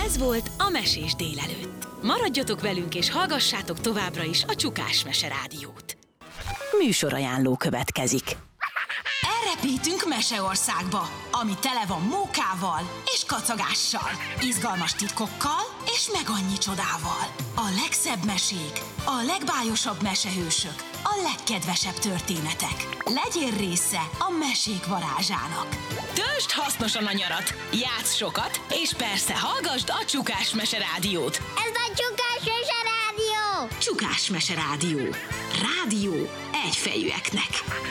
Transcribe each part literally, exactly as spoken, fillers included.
Ez volt a Mesés délelőtt. Maradjatok velünk és hallgassátok továbbra is a Csukás Mese Rádiót. Műsorajánló következik. Elrepítünk Meseországba, ami tele van mókával és kacagással, izgalmas titkokkal és meg annyi csodával. A legszebb mesék, a legbájosabb mesehősök, a legkedvesebb történetek. Legyél része a mesék varázsának. Töltsd hasznosan a nyarat, játsz sokat, és persze hallgasd a Csukás Mese Rádiót. Ez a Csukás Mese Rádió! Csukás Mese Rádió. Rádió egyfejűeknek.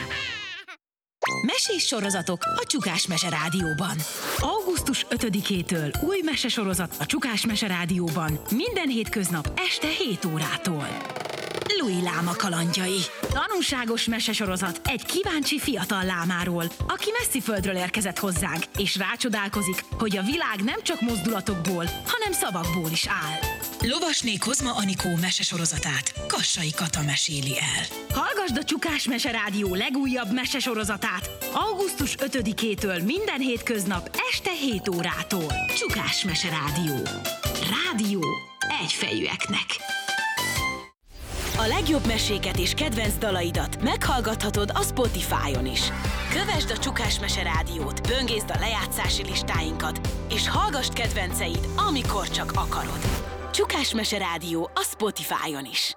Mesés sorozatok a Csukás Mese Rádióban. augusztus ötödikétől új mesesorozat a Csukás Mese Rádióban. Minden hétköznap este hét órától. Louis láma kalandjai. Tanulságos mesesorozat egy kíváncsi fiatal lámáról, aki messzi földről érkezett hozzánk, és rácsodálkozik, hogy a világ nem csak mozdulatokból, hanem szavakból is áll. Lovasné Kozma Anikó mesesorozatát Kassai Kata meséli el. Hallgasd a Csukás Mese Rádió legújabb mesesorozatát augusztus ötödikétől minden hétköznap este hét órától. Csukás Mese Rádió. Rádió egyfejűeknek. A legjobb meséket és kedvenc dalaidat meghallgathatod a Spotify-on is. Kövesd a Csukás Mese Rádiót, böngészd a lejátszási listáinkat, és hallgasd kedvenceid, amikor csak akarod. Csukás Mese Rádió a Spotify-on is.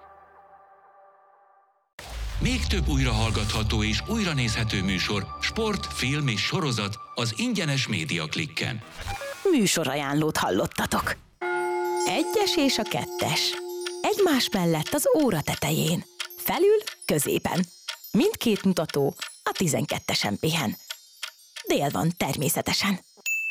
Még több újrahallgatható és újranézhető műsor, sport, film és sorozat az ingyenes Média Klikken. Műsorajánlót hallottatok. Egyes és a kettes. Egymás mellett az óra tetején. Felül, középen. Mindkét mutató a tizenkettesen pihen. Dél van természetesen.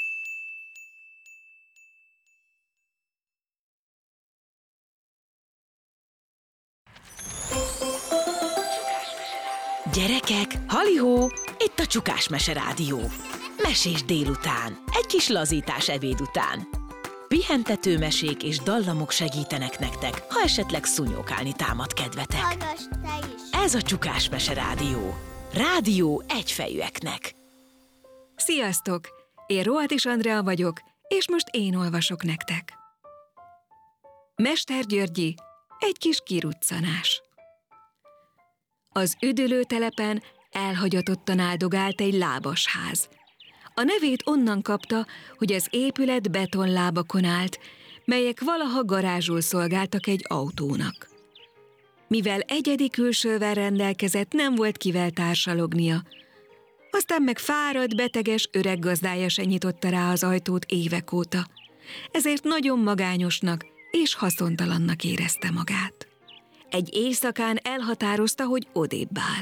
Gyerekek, halihó, itt a Csukás Mese Rádió. Mesés délután, egy kis lazítás ebéd után. Pihentető mesék és dallamok segítenek nektek, ha esetleg szúnyókálni támad kedvetek. Hallgass te is! Ez a Csukás Mese Rádió. Rádió egyfejűeknek. Sziasztok! Én Rohadis Andrea vagyok, és most én olvasok nektek. Mester Györgyi, egy kis kiruccanás. Az üdülőtelepen elhagyatottan áldogált egy lábas ház. A nevét onnan kapta, hogy az épület betonlábakon állt, melyek valaha garázsul szolgáltak egy autónak. Mivel egyedi külsővel rendelkezett, nem volt kivel társalognia. Aztán meg fáradt, beteges öreg gazdája se nyitotta rá az ajtót évek óta. Ezért nagyon magányosnak és haszontalannak érezte magát. Egy éjszakán elhatározta, hogy odébb áll.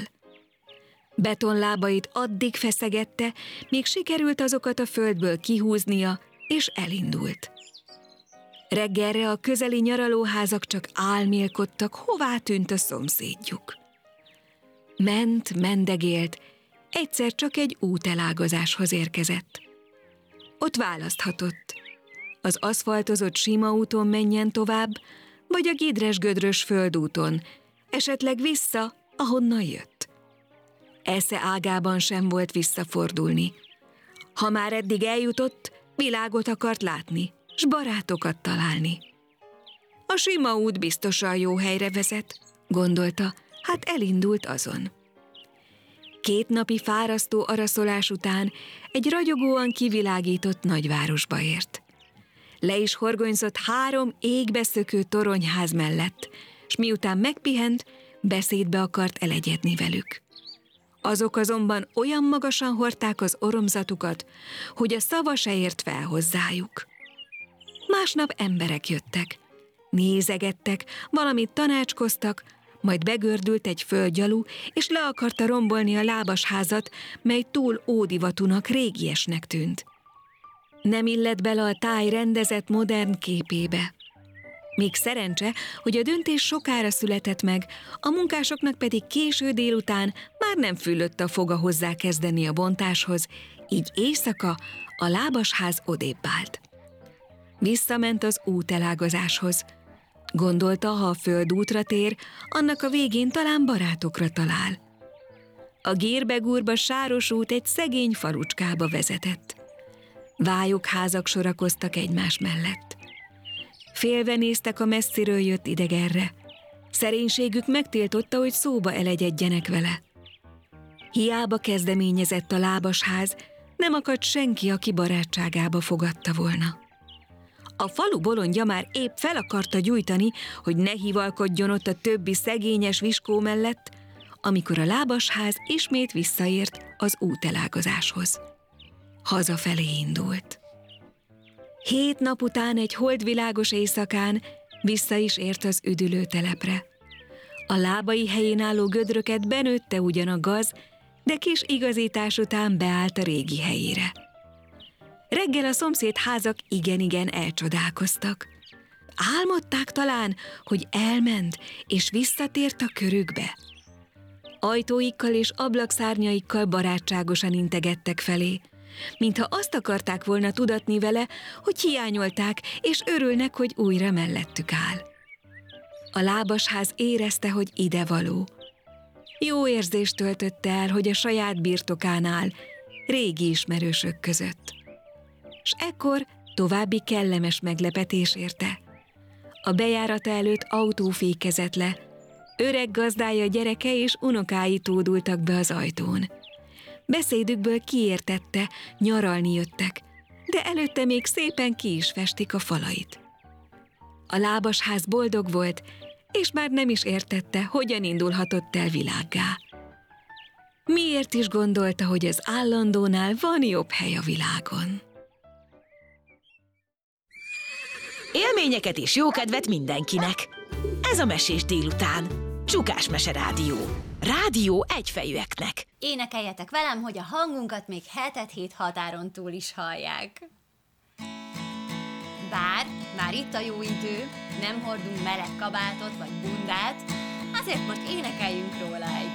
Betonlábait addig feszegette, míg sikerült azokat a földből kihúznia, és elindult. Reggelre a közeli nyaralóházak csak álmélkodtak, hová tűnt a szomszédjuk. Ment, mendegélt, egyszer csak egy útelágazáshoz érkezett. Ott választhatott. Az aszfaltozott sima úton menjen tovább, vagy a gidres-gödrös földúton, esetleg vissza, ahonnan jött. Esze ágában sem volt visszafordulni. Ha már eddig eljutott, világot akart látni, s barátokat találni. A sima út biztosan jó helyre vezet, gondolta, hát elindult azon. Két napi fárasztó araszolás után egy ragyogóan kivilágított nagyvárosba ért. Le is horgonyzott három égbeszökő toronyház mellett, s miután megpihent, beszédbe akart elegyedni velük. Azok azonban olyan magasan hordták az oromzatukat, hogy a szava se ért fel hozzájuk. Másnap emberek jöttek, nézegettek, valamit tanácskoztak, majd begördült egy földgyalu, és le akarta rombolni a lábas házat, mely túl ódivatúnak, régiesnek tűnt. Nem illett bele a táj rendezett modern képébe. Még szerencse, hogy a döntés sokára született meg, a munkásoknak pedig késő délután már nem fülött a foga hozzá kezdeni a bontáshoz, így éjszaka a lábas ház odébb állt. Visszament az útelágazáshoz. Gondolta, ha a földútra tér, annak a végén talán barátokra talál. A gírbe-gúrba sáros út egy szegény falucskába vezetett. Vályok házak sorakoztak egymás mellett. Félve néztek a messziről jött idegenre. Szerénységük megtiltotta, hogy szóba elegyedjenek vele. Hiába kezdeményezett a lábasház, nem akadt senki, aki barátságába fogadta volna. A falu bolondja már épp fel akarta gyújtani, hogy ne hivalkodjon ott a többi szegényes viskó mellett, amikor a lábasház ismét visszaért az útelágazáshoz. Hazafelé indult. Hét nap után egy holdvilágos éjszakán vissza is ért az üdülő telepre. A lábai helyén álló gödröket benőtte ugyan a gaz, de kis igazítás után beállt a régi helyére. Reggel a szomszéd házak igen-igen elcsodálkoztak. Álmodták talán, hogy elment és visszatért a körükbe. Ajtóikkal és ablakszárnyaikkal barátságosan integettek felé, mintha azt akarták volna tudatni vele, hogy hiányolták, és örülnek, hogy újra mellettük áll. A lábasház érezte, hogy idevaló. Jó érzést töltötte el, hogy a saját birtokán áll, régi ismerősök között. S ekkor további kellemes meglepetés érte. A bejárata előtt autó fékezett le, öreg gazdája gyereke és unokái tódultak be az ajtón. Beszédükből kiértette, nyaralni jöttek, de előtte még szépen ki is festik a falait. A lábasház boldog volt, és már nem is értette, hogyan indulhatott el világgá. Miért is gondolta, hogy az állandónál van jobb hely a világon? Élményeket és jókedvet mindenkinek! Ez a Mesés délután. Csukás Mese Rádió. Rádió egyfejűeknek. Énekeljetek velem, hogy a hangunkat még hetet hét határon túl is hallják. Bár már itt a jó idő, nem hordunk meleg kabátot vagy bundát, azért most énekeljünk róla egy